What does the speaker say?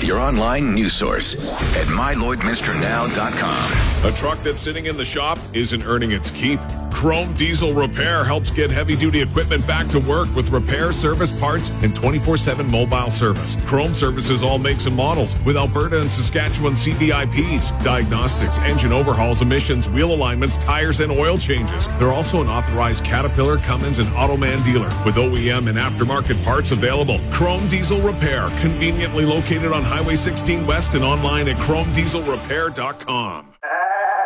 your online news source at mylloydminsternow.com. A truck that's sitting in the shop isn't earning its keep. Chrome Diesel Repair helps get heavy-duty equipment back to work with repair, service, parts, and 24/7 mobile service. Chrome services all makes and models with Alberta and Saskatchewan CVIPs, diagnostics, engine overhauls, emissions, wheel alignments, tires, and oil changes. They're also an authorized Caterpillar, Cummins, and Automan dealer with OEM and aftermarket parts available. Chrome Diesel Repair, conveniently located on Highway 16 West and online at chromedieselrepair.com.